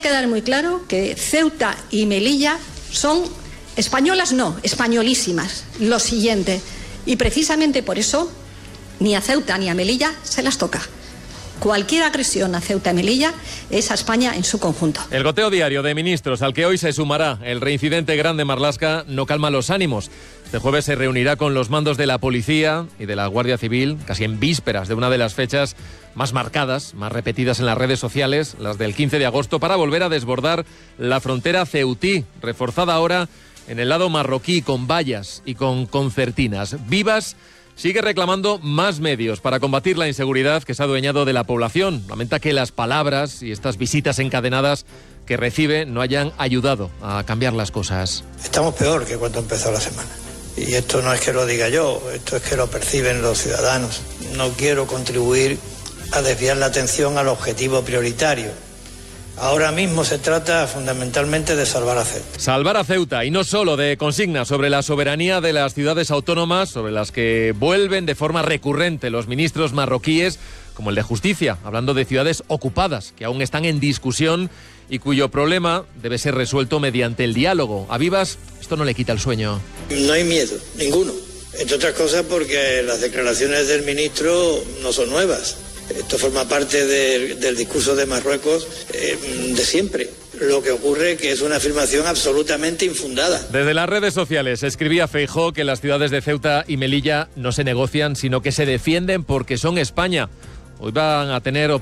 Quedar muy claro que Ceuta y Melilla son españolas, no, españolísimas. Lo siguiente, y precisamente por eso ni a Ceuta ni a Melilla se las toca. Cualquier agresión a Ceuta y Melilla es a España en su conjunto. El goteo diario de ministros al que hoy se sumará el reincidente Grande Marlaska no calma los ánimos. Este jueves se reunirá con los mandos de la Policía y de la Guardia Civil, casi en vísperas de una de las fechas más marcadas, más repetidas en las redes sociales, las del 15 de agosto, para volver a desbordar la frontera ceutí, reforzada ahora en el lado marroquí con vallas y con concertinas. Vivas sigue reclamando más medios para combatir la inseguridad que se ha adueñado de la población. Lamenta que las palabras y estas visitas encadenadas que recibe no hayan ayudado a cambiar las cosas. Estamos peor que cuando empezó la semana. Y esto no es que lo diga yo, esto es que lo perciben los ciudadanos. No quiero contribuir a desviar la atención al objetivo prioritario. Ahora mismo se trata fundamentalmente de salvar a Ceuta. Salvar a Ceuta, y no solo de consignas sobre la soberanía de las ciudades autónomas, sobre las que vuelven de forma recurrente los ministros marroquíes, como el de Justicia, hablando de ciudades ocupadas, que aún están en discusión y cuyo problema debe ser resuelto mediante el diálogo. A Vivas esto no le quita el sueño. No hay miedo, ninguno. Entre otras cosas porque las declaraciones del ministro no son nuevas. Esto forma parte del discurso de Marruecos de siempre. Lo que ocurre es que es una afirmación absolutamente infundada. Desde las redes sociales escribía Feijóo que las ciudades de Ceuta y Melilla no se negocian, sino que se defienden porque son España. Hoy va a tener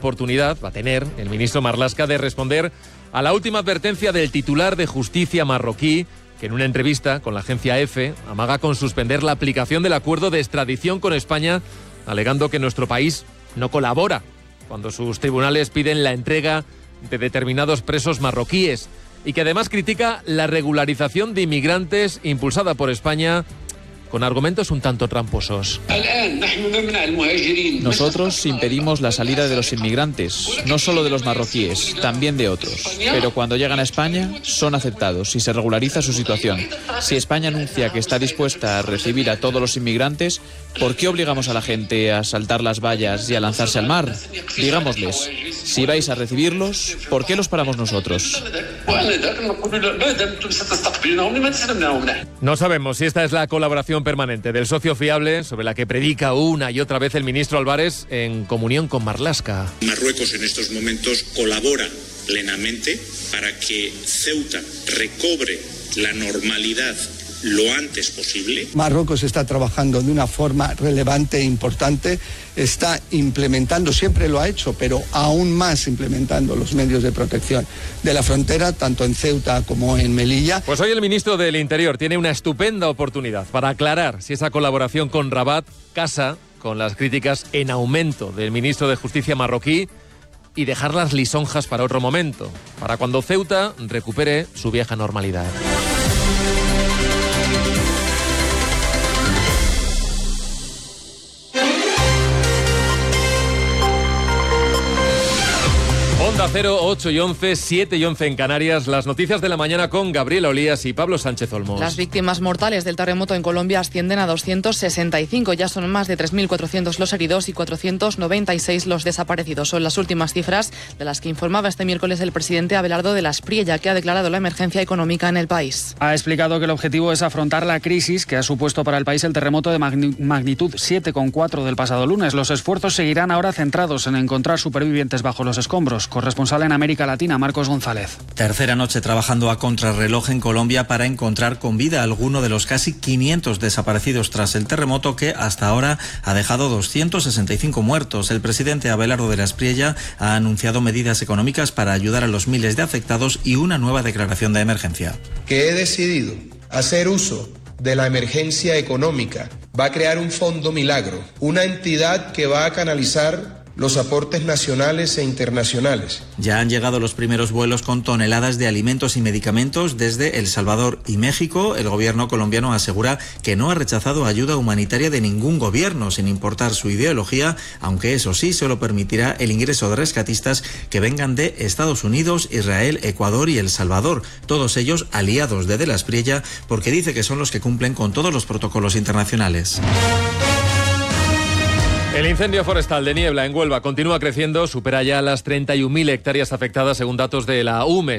el ministro Marlaska de responder a la última advertencia del titular de Justicia marroquí, que en una entrevista con la agencia EFE amaga con suspender la aplicación del acuerdo de extradición con España, alegando que nuestro país no colabora cuando sus tribunales piden la entrega de determinados presos marroquíes, y que además critica la regularización de inmigrantes impulsada por España con argumentos un tanto tramposos. Nosotros impedimos la salida de los inmigrantes, no solo de los marroquíes, también de otros. Pero cuando llegan a España, son aceptados y se regulariza su situación. Si España anuncia que está dispuesta a recibir a todos los inmigrantes, ¿por qué obligamos a la gente a saltar las vallas y a lanzarse al mar? Digámosles, si vais a recibirlos, ¿por qué los paramos nosotros? No sabemos si esta es la colaboración permanente del socio fiable sobre la que predica una y otra vez el ministro Álvarez en comunión con Marlaska. Marruecos en estos momentos colabora plenamente para que Ceuta recobre la normalidad lo antes posible. Marruecos está trabajando de una forma relevante e importante, está implementando, siempre lo ha hecho, pero aún más implementando los medios de protección de la frontera, tanto en Ceuta como en Melilla. Pues hoy el ministro del Interior tiene una estupenda oportunidad para aclarar si esa colaboración con Rabat casa con las críticas en aumento del ministro de Justicia marroquí y dejar las lisonjas para otro momento, para cuando Ceuta recupere su vieja normalidad. Onda Cero, 8 y 11, 7 y 11 en Canarias. Las noticias de la mañana con Gabriela Olías y Pablo Sánchez Olmos. Las víctimas mortales del terremoto en Colombia ascienden a 265. Ya son más de 3.400 los heridos y 496 los desaparecidos. Son las últimas cifras de las que informaba este miércoles el presidente Abelardo de la Espriella, que ha declarado la emergencia económica en el país. Ha explicado que el objetivo es afrontar la crisis que ha supuesto para el país el terremoto de magnitud 7,4 del pasado lunes. Los esfuerzos seguirán ahora centrados en encontrar supervivientes bajo los escombros. Corresponsal en América Latina, Marcos González. Tercera noche trabajando a contrarreloj en Colombia para encontrar con vida a alguno de los casi 500 desaparecidos tras el terremoto que hasta ahora ha dejado 265 muertos. El presidente Abelardo de la Espriella ha anunciado medidas económicas para ayudar a los miles de afectados y una nueva declaración de emergencia. Que he decidido hacer uso de la emergencia económica. Va a crear un fondo milagro, una entidad que va a canalizar los aportes nacionales e internacionales. Ya han llegado los primeros vuelos con toneladas de alimentos y medicamentos desde El Salvador y México. El gobierno colombiano asegura que no ha rechazado ayuda humanitaria de ningún gobierno, sin importar su ideología, aunque eso sí, solo permitirá el ingreso de rescatistas que vengan de Estados Unidos, Israel, Ecuador y El Salvador, todos ellos aliados de la Espriella, porque dice que son los que cumplen con todos los protocolos internacionales. El incendio forestal de niebla en Huelva continúa creciendo, supera ya las 31.000 hectáreas afectadas según datos de la UME.